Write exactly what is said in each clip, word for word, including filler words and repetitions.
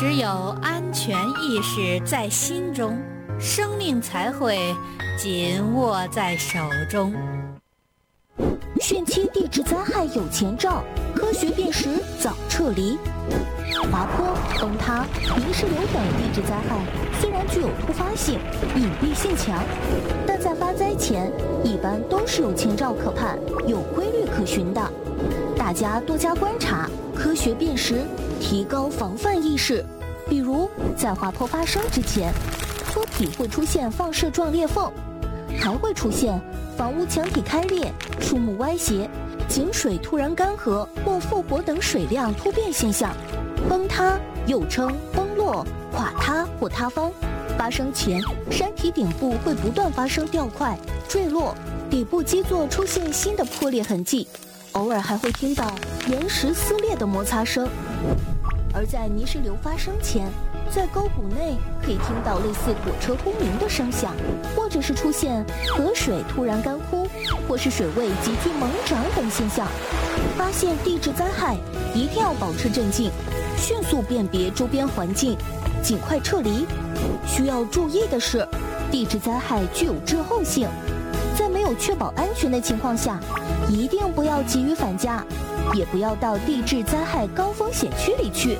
只有安全意识在心中，生命才会紧握在手中。 汛期地质灾害有前兆，科学辨识早撤离。滑坡、崩塌、泥石流等地质灾害虽然具有突发性、隐蔽性强，但在发灾前一般都是有前兆可盼、有规律可循的。大家多加观察，科学辨识，提高防范意识。比如在滑坡发生之前，坡体会出现放射状裂缝，还会出现房屋墙体开裂、树木歪斜、井水突然干涸或复活等水量突变现象。崩塌又称崩落、垮塌或塌方，发生前山体顶部会不断发生掉块、坠落，底部基座出现新的破裂痕迹，偶尔还会听到岩石撕裂的摩擦声。而在泥石流发生前，在沟谷内可以听到类似火车轰鸣的声响，或者是出现河水突然干枯，或是水位急剧猛涨等现象。发现地质灾害一定要保持镇静，迅速辨别周边环境，尽快撤离。需要注意的是，地质灾害具有滞后性，在没有确保安全的情况下，一定不要急于返家，也不要到地质灾害高风险区里去。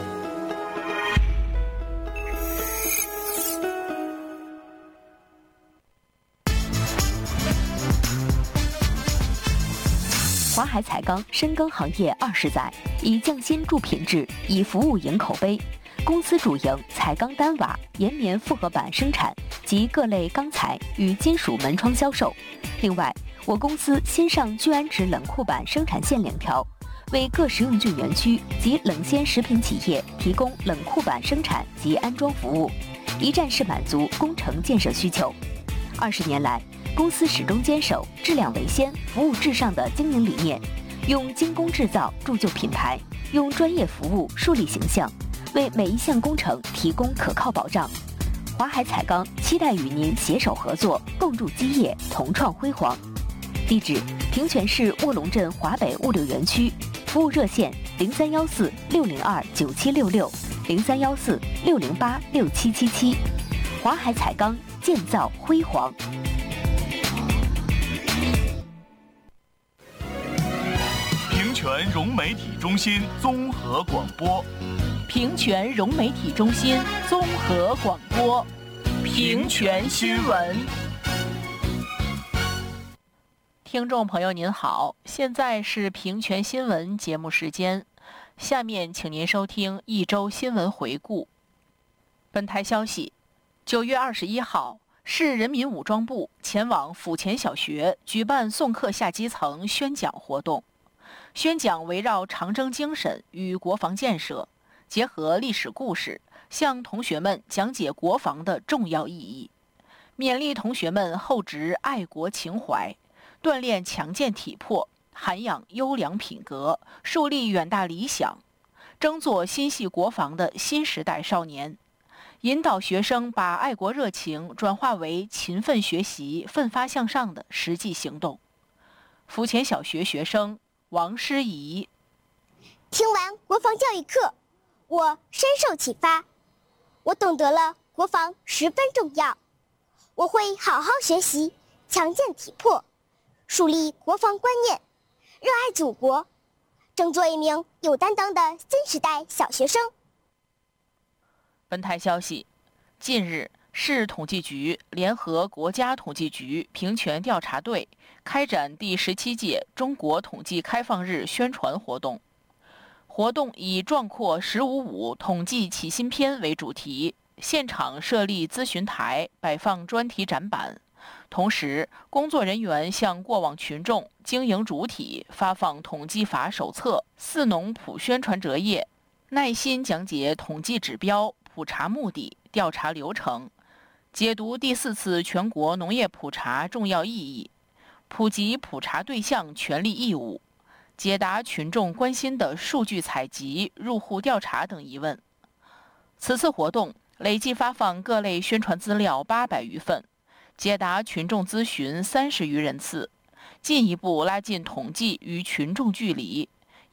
华海彩钢深耕行业二十载，以匠心助品质，以服务赢口碑。公司主营彩钢单瓦、岩棉复合板生产及各类钢材与金属门窗销售。另外，我公司新上聚氨酯冷库板生产线两条，为各食用菌园区及冷鲜食品企业提供冷库板生产及安装服务，一站式满足工程建设需求。二十年来，公司始终坚守质量为先、服务至上的经营理念，用精工制造铸就品牌，用专业服务树立形象，为每一项工程提供可靠保障。华海彩钢期待与您携手合作，共筑基业，同创辉煌。地址：平泉市卧龙镇华北物流园区，服务热线：零三幺四六零二九七六六，零三幺四六零八六七七七。华海彩钢，建造辉煌。 平泉融媒体中心综合广播， 平泉融媒体中心综合广播，平泉新闻。听众朋友您好，现在是平泉新闻节目时间，下面请您收听一周新闻回顾。本台消息，九月二十一号，市人民武装部前往府前小学举办送课下基层宣讲活动。宣讲围绕长征精神与国防建设，结合历史故事，向同学们讲解国防的重要意义，勉励同学们厚植爱国情怀，锻炼强健体魄，涵养优良品格，树立远大理想，争做心系国防的新时代少年，引导学生把爱国热情转化为勤奋学习、奋发向上的实际行动。府前小学学生王诗怡： 听完国防教育课，我深受启发，我懂得了国防十分重要，我会好好学习，强健体魄，树立国防观念，热爱祖国，争做一名有担当的新时代小学生。 本台消息，近日，市统计局联合国家统计局平权调查队开展第十七届中国统计开放日宣传活动。活动以壮阔“十五五”统计起新篇为主题，现场设立咨询台，摆放专题展板。同时，工作人员向过往群众、经营主体发放统计法手册、四农普宣传折页，耐心讲解统计指标、普查目的、调查流程，解读第四次全国农业普查重要意义，普及普查对象权利义务，解答群众关心的数据采集、入户调查等疑问。此次活动累计发放各类宣传资料八百余份，解答群众咨询三十余人次，进一步拉近统计与群众距离，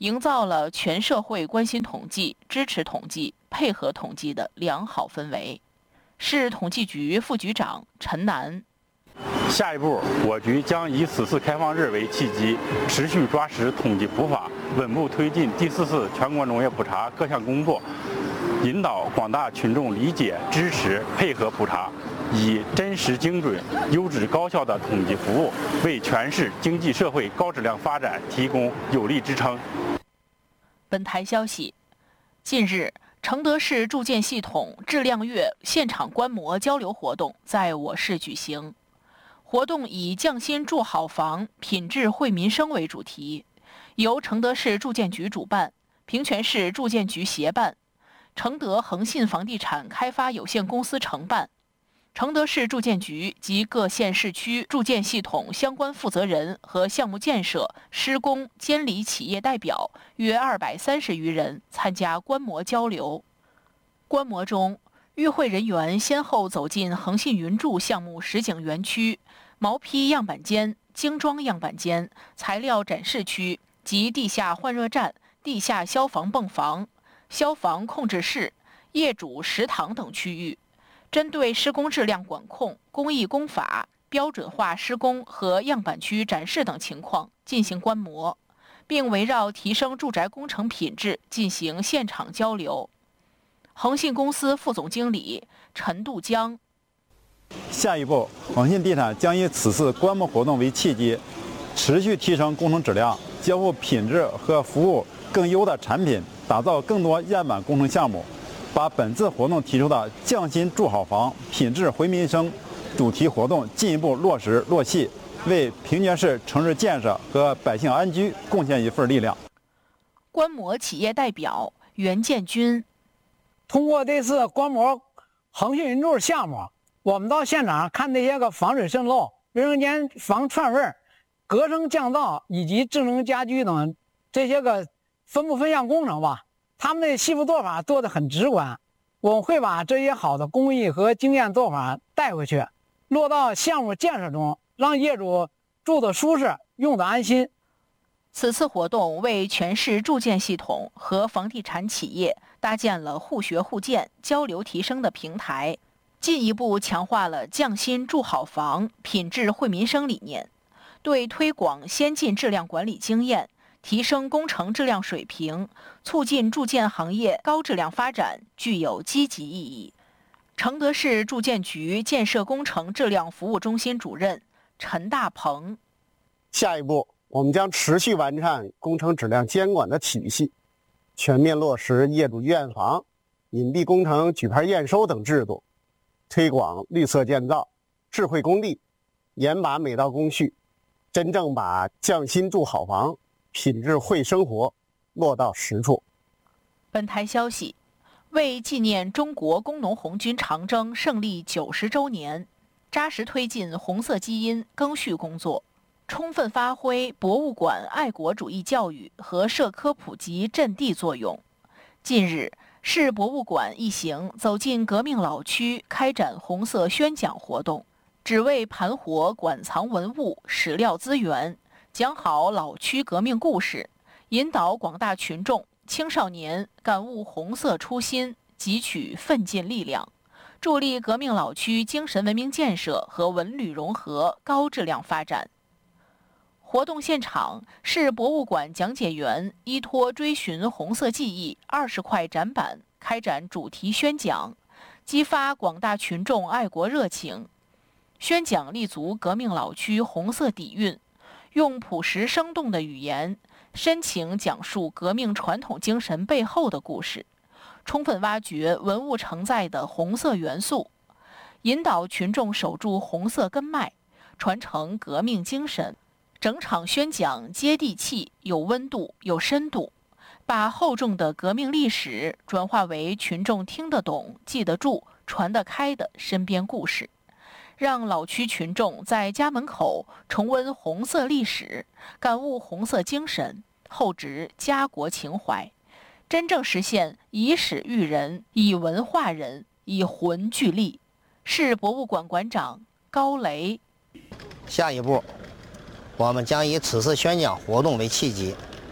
营造了全社会关心统计、支持统计、配合统计的良好氛围。市统计局副局长陈楠。 下一步，我局将以此次开放日为契机，持续抓实统计普法，稳步推进第四次全国农业普查各项工作，引导广大群众理解、支持、配合普查，以真实、精准、优质、高效的统计服务，为全市经济社会高质量发展提供有力支撑。 本台消息，近日，承德市住建系统质量月现场观摩交流活动在我市举行。活动以匠心住好房，品质惠民生为主题，由承德市住建局主办，平泉市住建局协办，承德恒信房地产开发有限公司承办，承德市住建局及各县市区住建系统相关负责人和项目建设、施工、监理企业代表约二百三十余人参加观摩交流。观摩中，与会人员先后走进恒信云住项目实景园区、毛坯样板间、精装样板间、材料展示区及地下换热站、地下消防泵房、消防控制室、业主食堂等区域，针对施工质量管控、工艺工法、标准化施工和样板区展示等情况进行观摩，并围绕提升住宅工程品质进行现场交流。恒信公司副总经理陈杜江。 下一步，恒信地产将以此次观摩活动为契机，持续提升工程质量，交付品质和服务更优的产品，打造更多样板工程项目，把本次活动提出的匠心住好房、品质惠民生主题活动进一步落实落细，为平泉市城市建设和百姓安居贡献一份力量。 观摩企业代表袁建军。 通过这次观摩恒信云住项目，我们到现场看那些个防水渗漏、卫生间防串味、隔声降噪以及智能家居等这些个分布分项工程吧，他们的细部做法做得很直观。我们会把这些好的工艺和经验做法带回去，落到项目建设中，让业主住得舒适，用得安心。 此次活动为全市住建系统和房地产企业搭建了互学互鉴、交流提升的平台，进一步强化了匠心住好房、品质惠民生理念，对推广先进质量管理经验、提升工程质量水平、促进住建行业高质量发展具有积极意义。承德市住建局建设工程质量服务中心主任陈大鹏。 下一步，我们将持续完善工程质量监管的体系，全面落实业主验房、隐蔽工程举牌验收等制度，推广绿色建造、智慧工地，严把每道工序，真正把匠心住好房、品质惠生活落到实处。 本台消息，为纪念中国工农红军长征胜利九十周年，扎实推进红色基因赓续工作，充分发挥博物馆爱国主义教育和社科普及阵地作用。近日，市博物馆一行走进革命老区，开展红色宣讲活动，只为盘活馆藏文物、史料资源，讲好老区革命故事，引导广大群众、青少年感悟红色初心，汲取奋进力量，助力革命老区精神文明建设和文旅融合高质量发展。活动现场，市博物馆讲解员依托追寻红色记忆二十块展板开展主题宣讲，激发广大群众爱国热情。宣讲立足革命老区红色底蕴，用朴实生动的语言，深情讲述革命传统精神背后的故事，充分挖掘文物承载的红色元素，引导群众守住红色根脉，传承革命精神。整场宣讲接地气、有温度、有深度，把厚重的革命历史转化为群众听得懂、记得住、传得开的身边故事，让老区群众在家门口重温红色历史，感悟红色精神，厚植家国情怀，真正实现以史育人、以文化人、以魂聚力。市博物馆馆长高雷。 下一步，我们将以此次宣讲活动为契机，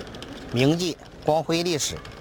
铭记光辉历史。